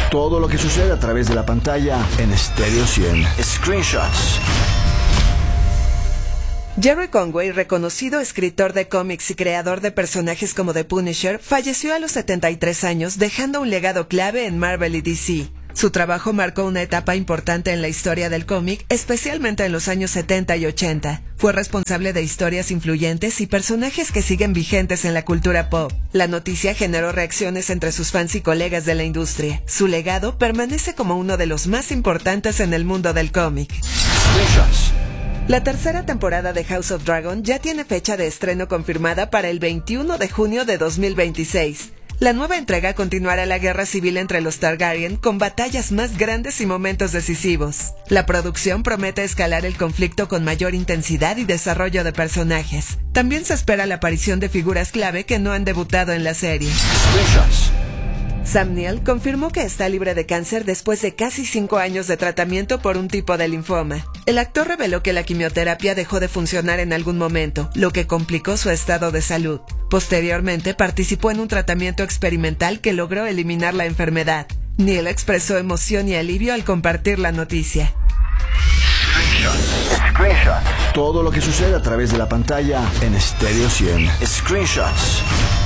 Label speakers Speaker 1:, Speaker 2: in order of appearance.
Speaker 1: Todo lo que sucede a través de la pantalla en Stereo 100. Screenshots.
Speaker 2: Jerry Conway, reconocido escritor de cómics y creador de personajes como The Punisher, falleció a los 73 años, dejando un legado clave en Marvel y DC. Su trabajo marcó una etapa importante en la historia del cómic, especialmente en los años 70 y 80. Fue responsable de historias influyentes y personajes que siguen vigentes en la cultura pop. La noticia generó reacciones entre sus fans y colegas de la industria. Su legado permanece como uno de los más importantes en el mundo del cómic. La tercera temporada de House of Dragon ya tiene fecha de estreno confirmada para el 21 de junio de 2026. La nueva entrega continuará la guerra civil entre los Targaryen con batallas más grandes y momentos decisivos. La producción promete escalar el conflicto con mayor intensidad y desarrollo de personajes. También se espera la aparición de figuras clave que no han debutado en la serie. Sam Neill confirmó que está libre de cáncer después de casi 5 años de tratamiento por un tipo de linfoma. El actor reveló que la quimioterapia dejó de funcionar en algún momento, lo que complicó su estado de salud. Posteriormente participó en un tratamiento experimental que logró eliminar la enfermedad. Neill expresó emoción y alivio al compartir la noticia.
Speaker 1: Todo lo que sucede a través de la pantalla en Stereo 100. Screenshots.